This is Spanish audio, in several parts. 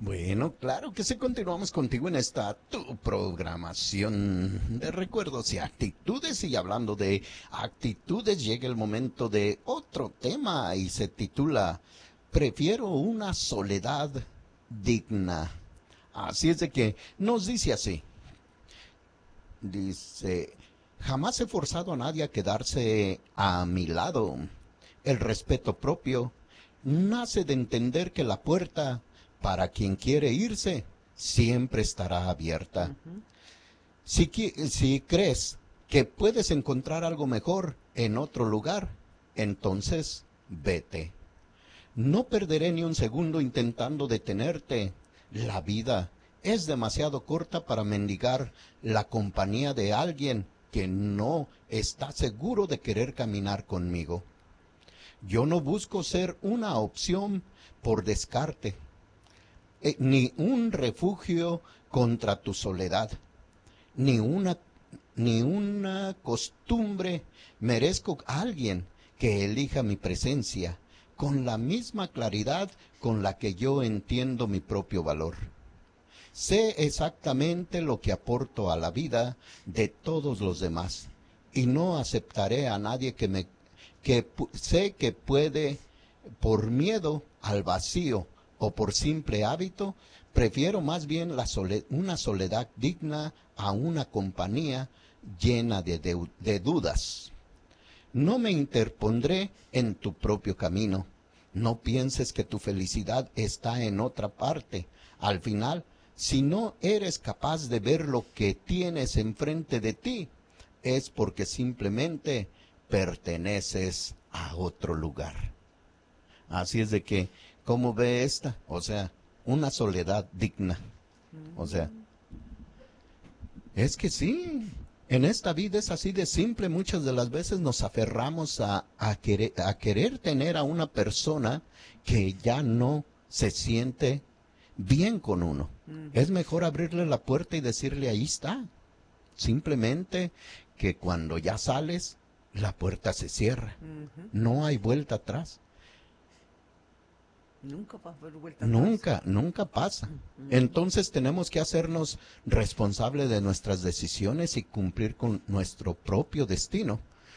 Bueno, claro que sí, continuamos contigo en esta tu programación de recuerdos y actitudes. Y hablando de actitudes, llega el momento de otro tema y se titula Prefiero una soledad digna. Así es de que nos dice así. Dice, jamás he forzado a nadie a quedarse a mi lado. El respeto propio nace de entender que la puerta para quien quiere irse siempre estará abierta. Ujú. Si crees que puedes encontrar algo mejor en otro lugar, entonces vete. No perderé ni un segundo intentando detenerte. La vida es demasiado corta para mendigar la compañía de alguien que no está seguro de querer caminar conmigo. Yo no busco ser una opción por descarte, ni un refugio contra tu soledad, ni una, ni una costumbre. Merezco a alguien que elija mi presencia con la misma claridad con la que yo entiendo mi propio valor. Sé exactamente lo que aporto a la vida de todos los demás y no aceptaré a nadie que sé que puede, por miedo al vacío o por simple hábito. Prefiero más bien una soledad digna a una compañía llena de dudas. No me interpondré en tu propio camino. No pienses que tu felicidad está en otra parte. Al final, si no eres capaz de ver lo que tienes enfrente de ti, es porque simplemente perteneces a otro lugar. Así es de que, ¿cómo ve esta? O sea, una soledad digna. O sea, Mm. es que sí, en esta vida es así de simple. Muchas de las veces nos aferramos a querer tener a una persona que ya no se siente bien con uno. Es Ujú. mejor abrirle la puerta y decirle, ahí está. Simplemente que cuando ya sales, la puerta se cierra. Ujú. No hay vuelta atrás. Nunca vas a ver vuelta atrás. Nunca, nunca pasa. Ujú. Entonces tenemos que hacernos responsables de nuestras decisiones y cumplir con nuestro propio destino.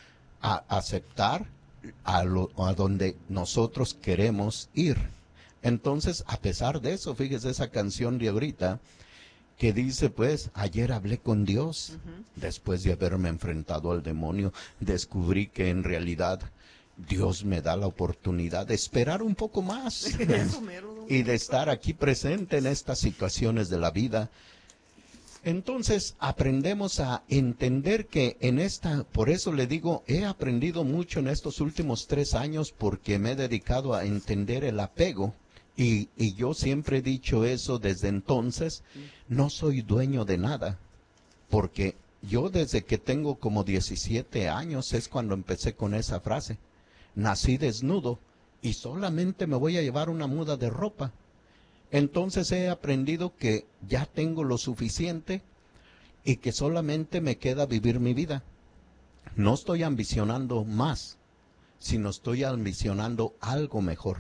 Aceptar a donde nosotros queremos ir. Entonces, a pesar de eso, fíjese esa canción de ahorita que dice, pues, ayer hablé con Dios, Ujú. después de haberme enfrentado al demonio, descubrí que en realidad Dios me da la oportunidad de esperar un poco más Eso mero, don y de Poncho. estar aquí presente en estas situaciones de la vida. Entonces aprendemos a entender que por eso le digo, he aprendido mucho en estos últimos 3 años porque me he dedicado a entender el apego. Y yo siempre he dicho eso desde entonces, no soy dueño de nada, porque yo desde que tengo como 17 años es cuando empecé con esa frase. Nací desnudo y solamente me voy a llevar una muda de ropa. Entonces he aprendido que ya tengo lo suficiente y que solamente me queda vivir mi vida. No estoy ambicionando más, sino estoy ambicionando algo mejor.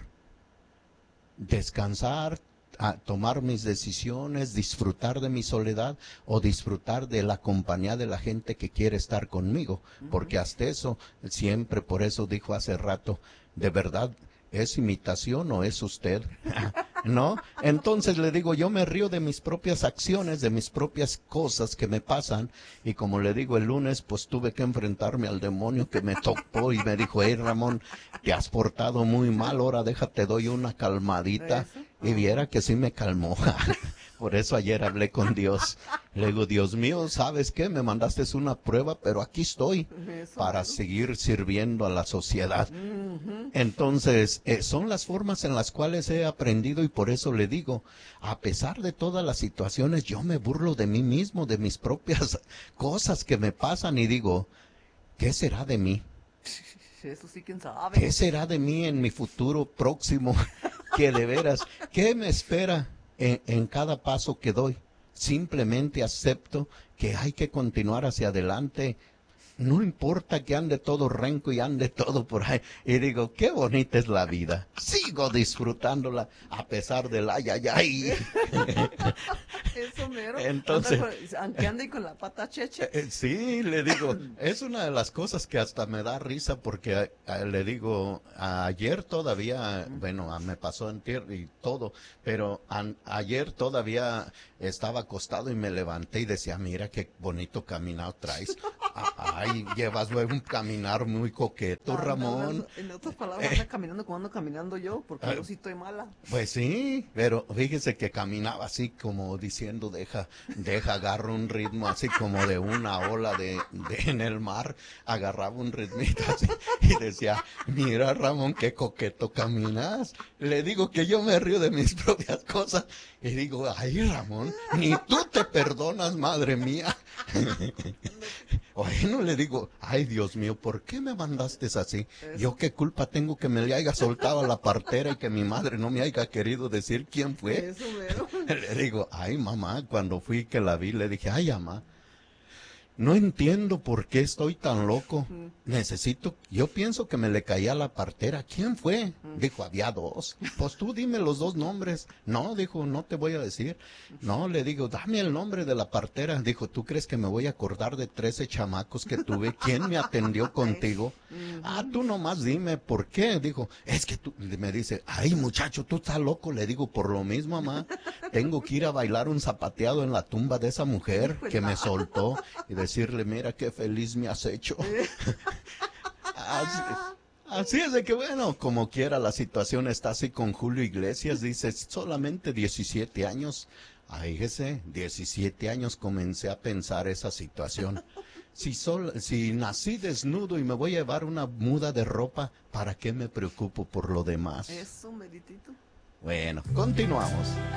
Descansar, tomar mis decisiones, disfrutar de mi soledad o disfrutar de la compañía de la gente que quiere estar conmigo. Ujú. Porque hasta eso, siempre por eso dijo hace rato, ¿de verdad es imitación o es usted? ¿No? Entonces le digo, yo me río de mis propias acciones, de mis propias cosas que me pasan, y como le digo, el lunes pues tuve que enfrentarme al demonio que me tocó y me dijo, hey Ramón, te has portado muy mal, ahora déjate doy una calmadita, Eso. y Ajá. viera que sí me calmó. Por eso ayer hablé con Dios. Le digo, Dios mío, ¿sabes qué? Me mandaste una prueba, pero aquí estoy Eso para mero. seguir sirviendo a la sociedad. Ujú. Entonces, son las formas en las cuales he aprendido y por eso le digo, a pesar de todas las situaciones, yo me burlo de mí mismo, de mis propias cosas que me pasan y digo, ¿qué será de mí? Eso sí, quién sabe. ¿Qué será de mí en mi futuro próximo? Que de veras, ¿qué me espera en cada paso que doy? Simplemente acepto que hay que continuar hacia adelante no importa que ande todo renco y ande todo por ahí. Y digo, qué bonita es la vida. Sigo disfrutándola a pesar del ay, ay, ay. Eso mero. Entonces, Aunque ande con la pata cheche. sí, le digo, es una de las cosas que hasta me da risa porque le digo, ayer todavía, bueno, me pasó antier y todo, pero ayer todavía estaba acostado y me levanté y decía, mira qué bonito caminado traes. Ay, llevas un caminar muy coqueto, Ramón. No, en otras palabras, anda caminando como ando caminando yo, porque yo sí estoy mala. Pues sí, pero fíjese que caminaba así como diciendo, deja, agarro un ritmo así como de una ola de en el mar, agarraba un ritmito así y decía, mira Ramón, qué coqueto caminas. Le digo que yo me río de mis propias cosas y digo, ay Ramón, ni tú te perdonas, madre mía. Bueno, le digo, ay Dios mío, ¿por qué me mandaste así? Yo qué culpa tengo que me le haya soltado a la partera y que mi madre no me haya querido decir quién fue. Eso mero. Le digo, ay mamá, cuando fui que la vi, le dije, ay mamá, no entiendo por qué estoy tan loco. Yo pienso que me le caía a la partera. ¿Quién fue? Dijo, había dos. Pues tú dime los dos nombres. No, dijo, no te voy a decir. No, le digo, dame el nombre de la partera. Dijo, ¿tú crees que me voy a acordar de 13 chamacos que tuve? ¿Quién me atendió contigo? Tú nomás dime, ¿por qué? Dijo, es que tú, me dice, ay muchacho, tú estás loco. Le digo, por lo mismo, mamá, tengo que ir a bailar un zapateado en la tumba de esa mujer que me soltó y decirle, mira qué feliz me has hecho. Así es de que bueno, como quiera la situación está así con Julio Iglesias, dice, solamente 17 años. Ay, fíjese, 17 años comencé a pensar esa situación. Si nací desnudo y me voy a llevar una muda de ropa, ¿para qué me preocupo por lo demás? Eso, meritito. Bueno, continuamos.